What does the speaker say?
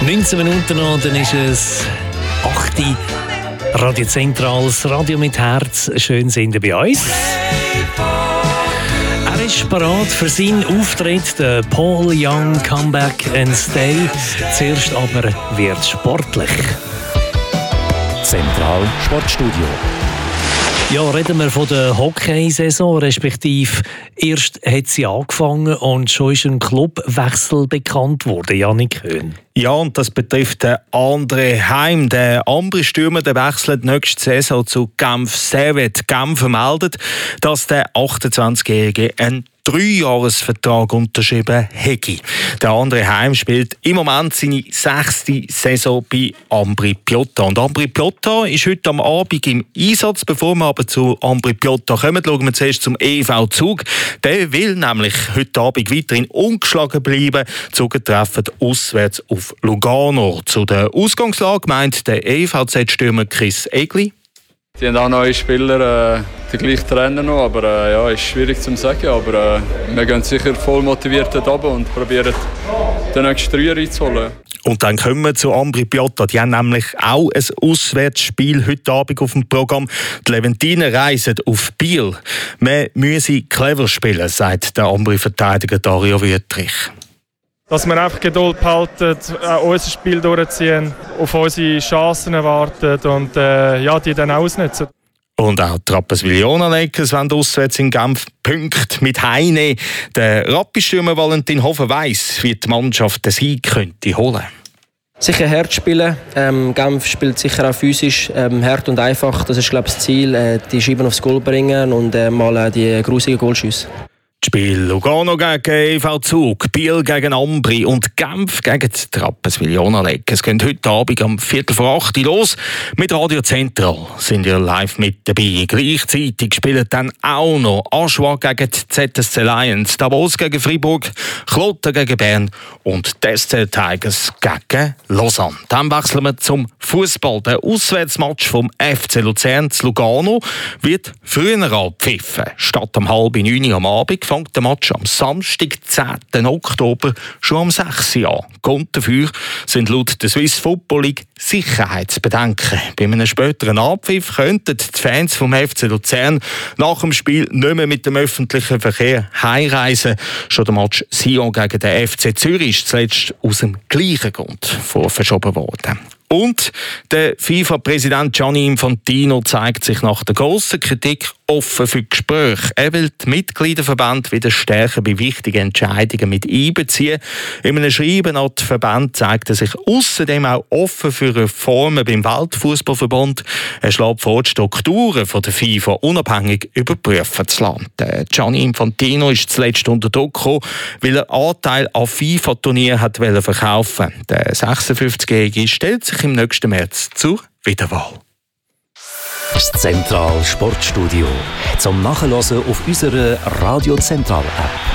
19 Minuten noch, dann ist es 8 Uhr. Radio Zentrales Radio mit Herz. Schön sind ihr bei uns. Er ist bereit für seinen Auftritt, der Paul Young Comeback and Stay. Zuerst aber wird sportlich. Zentral Sportstudio. Ja, reden wir von der Hockeysaison, respektive erst hat sie angefangen und schon ist ein Clubwechsel bekannt worden, Jannik Höhn. Ja, und das betrifft den André Heim. Der Ambri-Stürmer wechselt nächste Saison zu Genf Servette. Genf meldet, dass der 28-Jährige einen 3-Jahres-Vertrag unterschrieben hätte. Der André Heim spielt im Moment seine 6. Saison bei Ambri Piotta. Und Ambri Piotta ist heute am Abend im Einsatz. Bevor wir aber zu Ambri Piotta kommen, schauen wir zuerst zum EV Zug. Der will nämlich heute Abend weiterhin ungeschlagen bleiben. Die Zuger treffen auswärts auf Lugano. Zu der Ausgangslage meint der EVZ-Stürmer Chris Egli. Die haben auch neue Spieler, den gleichen Trainer noch, aber ja, ist schwierig zu sagen. Aber wir gehen sicher voll motiviert dort runter und probieren den nächsten 3 reinzuholen. Und dann kommen wir zu Ambri Piotta. Die haben nämlich auch ein Auswärtsspiel heute Abend auf dem Programm. Die Leventiner reisen auf Biel. Man müsse clever spielen, sagt der Ambri-Verteidiger Dario Wüttrich. Dass wir einfach Geduld behalten, unser Spiel durchziehen, auf unsere Chancen warten und die dann ausnutzen. Und auch die Rapperswil-Jona Lakers wollen auswärts in Genf Punkte mit Heine. Der Rappi-Stürmer Valentin Hofer weiss, wie die Mannschaft den Sieg könnte holen. Sicher hart spielen. Genf spielt sicher auch physisch hart und einfach. Das ist, glaube ich, das Ziel. Die Scheiben aufs Goal bringen und mal die grusigen Goalschüsse. Das Spiel Lugano gegen EV Zug, Biel gegen Ambri und Genf gegen die Rapperswil-Jona Lakers. Es geht heute Abend um 7:45 los. Mit Radio Zentral sind wir live mit dabei. Gleichzeitig spielen dann auch noch Aschua gegen die ZSC Lions, Davos gegen Freiburg, Kloten gegen Bern und die SC Tigers gegen Lausanne. Dann wechseln wir zum Fußball. Der Auswärtsmatch vom FC Luzern zu Lugano wird früher abgepfiffen. Statt um 8:30 am Abend fängt der Match am Samstag, 10. Oktober, schon um 6 Uhr an. Grund dafür sind laut der Swiss Football League Sicherheitsbedenken. Bei einem späteren Abpfiff könnten die Fans vom FC Luzern nach dem Spiel nicht mehr mit dem öffentlichen Verkehr heimreisen. Schon der Match Sion gegen den FC Zürich ist zuletzt aus dem gleichen Grund verschoben worden. Und der FIFA-Präsident Gianni Infantino zeigt sich nach der grossen Kritik offen für Gespräche. Er will die Mitgliederverbände wieder stärker bei wichtigen Entscheidungen mit einbeziehen. In einem Schreiben an die Verbände zeigt er sich außerdem auch offen für Reformen beim Weltfußballverband. Er schlägt vor, die Strukturen von der FIFA unabhängig überprüfen zu lassen. Gianni Infantino ist zuletzt unter Druck gekommen, weil er Anteil an FIFA-Turnieren verkaufen wollte. Der 56-Jährige stellt sich im nächsten März zur Wiederwahl. Das Zentral Sportstudio zum Nachhören auf unserer Radio Zentral App.